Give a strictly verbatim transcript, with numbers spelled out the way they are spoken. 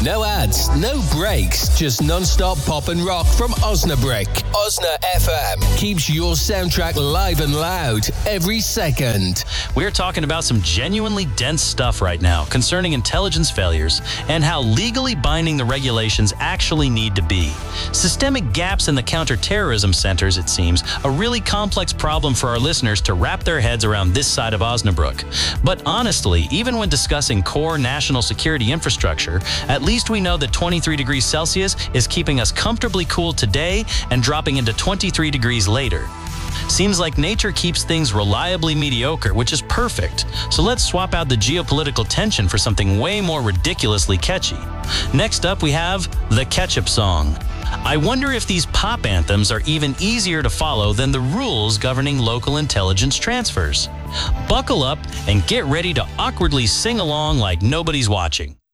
No ads, no breaks, just non-stop pop and rock from Osnabrück. Osna F M keeps your soundtrack live and loud every second. We're talking about some genuinely dense stuff right now concerning intelligence failures and how legally binding the regulations actually need to be. Systemic gaps in the counterterrorism centers, it seems, a really complex problem for our listeners to wrap their heads around this side of Osnabrück. But honestly, even when discussing core national security infrastructure, at least we know that twenty-three degrees Celsius is keeping us comfortably cool today and dropping into twenty-three degrees later. Seems like nature keeps things reliably mediocre, which is perfect. So let's swap out the geopolitical tension for something way more ridiculously catchy. Next up, we have The Ketchup Song. I wonder if these pop anthems are even easier to follow than the rules governing local intelligence transfers. Buckle up and get ready to awkwardly sing along like nobody's watching.